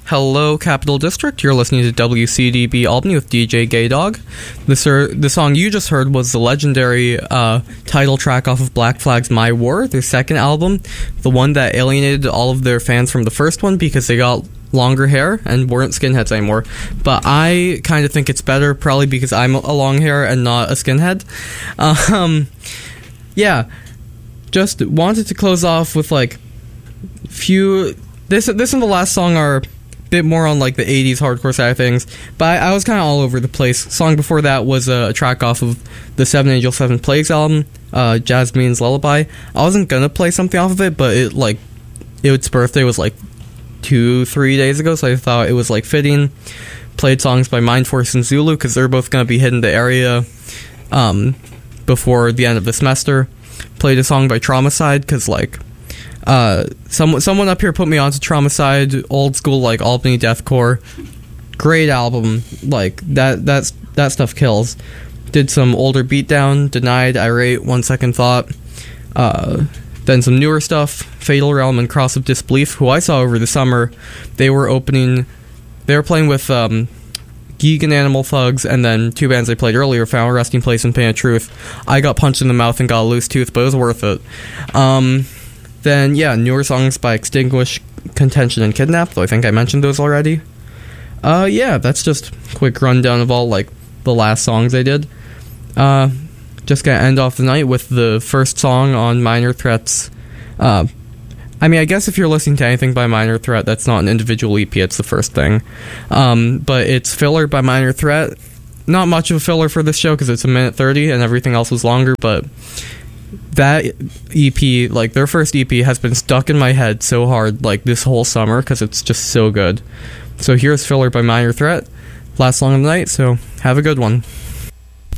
Hello, Capital District. You're listening to WCDB Albany with DJ Gaydog. The song you just heard was the legendary title track off of Black Flag's My War, their second album, the one that alienated all of their fans from the first one because they got longer hair and weren't skinheads anymore. But I kind of think it's better, probably because I'm a long hair and not a skinhead. Yeah, just wanted to close off with like few. This and the last song are bit more on like the 80s hardcore side of things, but I was kind of all over the place. Song before that was a track off of the Seven Angels Seven Plagues album, Jasmine's Lullaby. I wasn't gonna play something off of it, but its birthday was like 2-3 days ago, so I thought it was like fitting. Played songs by Mind Force and Zulu because they're both gonna be hitting the area before the end of the semester. Played a song by Traumacide because like someone up here put me onto Traumacide, old school like Albany deathcore. Great album, like that stuff kills. Did some older Beatdown, Denied, Irate, One Second Thought. Then some newer stuff, Fatal Realm and Cross of Disbelief, who I saw over the summer. They were playing with Geek and Animal Thugs, and then two bands they played earlier, Final Resting Place and Pain of Truth. I got punched in the mouth and got a loose tooth, but it was worth it. Then, yeah, newer songs by Extinguish, Contention, and Kidnap, though I think I mentioned those already. Yeah, that's just a quick rundown of all, like, the last songs I did. Just gonna end off the night with the first song on Minor Threat's... I mean, I guess if you're listening to anything by Minor Threat, that's not an individual EP, it's the first thing. But it's Filler by Minor Threat. Not much of a filler for this show, because it's 1:30, and everything else was longer, but... that EP, like their first EP, has been stuck in my head so hard like this whole summer because it's just so good. So here's Filler by Minor Threat, last song of the night, so have a good one.